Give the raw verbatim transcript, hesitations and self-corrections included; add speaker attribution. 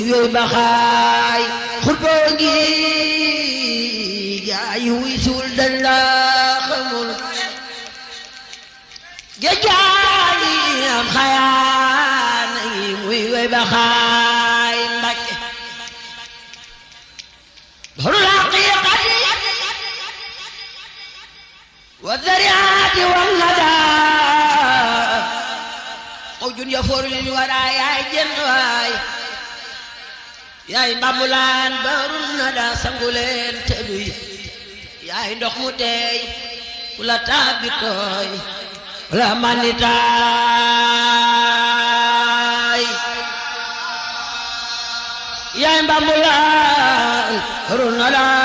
Speaker 1: yooy baxaay xutboo ngi gaay wuy suul dañ la xamul géejaali am xayaan ngi muy yooy baxaay Mbàkke barul haqiiqati wa dariyaati wal hadaa mawjun yafoor lil waraa yaay jën waay yaay Mbambulaan barul nada sanguleen te duy yaay ndox mu teey ku la tàbbi tooy la manitaay yaay Mbambulaan barul nada